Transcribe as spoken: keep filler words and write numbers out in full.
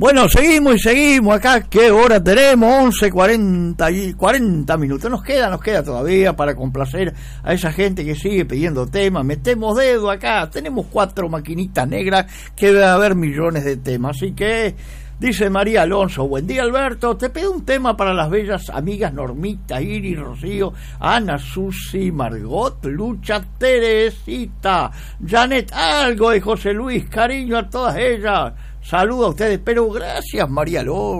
Bueno, seguimos y seguimos acá. ¿Qué hora tenemos? once cuarenta y cuarenta minutos. Nos queda, nos queda todavía para complacer a esa gente que sigue pidiendo temas. Metemos dedo acá. Tenemos cuatro maquinitas negras que debe haber millones de temas. Así que, dice María Alonso, buen día Alberto, te pido un tema para las bellas amigas Normita, Iris, Rocío, Ana, Susi, Margot, Lucha, Teresita, Janet, algo de José Luis, cariño a todas ellas. Saludos a ustedes, pero gracias María Alonso.